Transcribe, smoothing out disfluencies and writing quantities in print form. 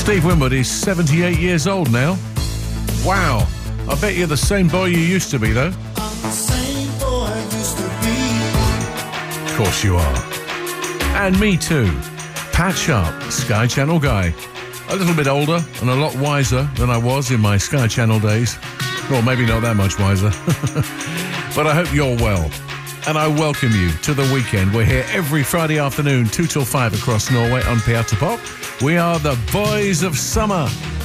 Steve Winwood is 78 years old now. Wow. I bet you're the same boy you used to be, though. I'm the same boy I used to be. Of course you are. And me too. Pat Sharp, Sky Channel guy. A little bit older and a lot wiser than I was in my Sky Channel days. Well, maybe not that much wiser. But I hope you're well. And I welcome you to the weekend. We're here every Friday afternoon, 2 till 5 across Norway on P4 Pop. We are the Boys of Summer.